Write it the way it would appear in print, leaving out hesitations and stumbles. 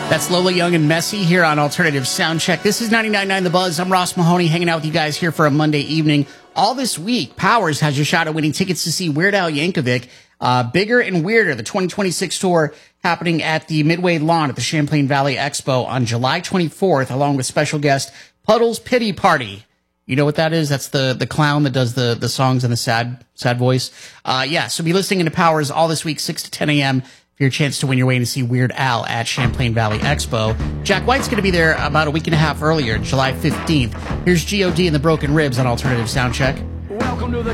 That's Lola Young and Messy here on Alternative Soundcheck. This is 99.9 The Buzz. I'm Ross Mahoney, hanging out with you guys here for a Monday evening. All this week, Powers has your shot at winning tickets to see Weird Al Yankovic. Bigger and Weirder, the 2026 tour happening at the Midway Lawn at the Champlain Valley Expo on July 24th, along with special guest Puddle's Pity Party. You know what that is? That's the clown that does the songs in the sad voice. So be listening to Powers all this week, 6 to 10 a.m. for your chance to win your way to see Weird Al at Champlain Valley Expo. Jack White's going to be there about a week and a half earlier, July 15th. Here's G.O.D. and the Broken Ribs on Alternative Soundcheck.